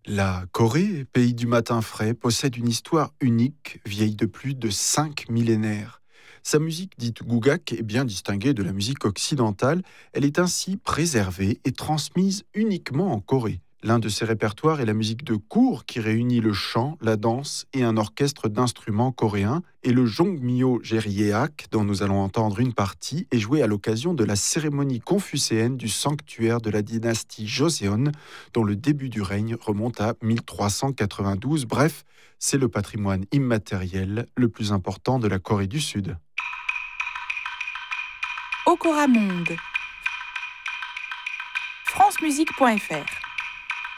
La Corée, pays du matin frais, possède une histoire unique, vieille de plus de 5 millénaires. Sa musique dite gugak est bien distinguée de la musique occidentale. Elle est ainsi préservée et transmise uniquement en Corée. L'un de ses répertoires est la musique de cour qui réunit le chant, la danse et un orchestre d'instruments coréens. Et le Jongmyo Jeryeak, dont nous allons entendre une partie, est joué à l'occasion de la cérémonie confucéenne du sanctuaire de la dynastie Joseon, dont le début du règne remonte à 1392. Bref, c'est le patrimoine immatériel le plus important de la Corée du Sud. Okora Monde. francemusique.fr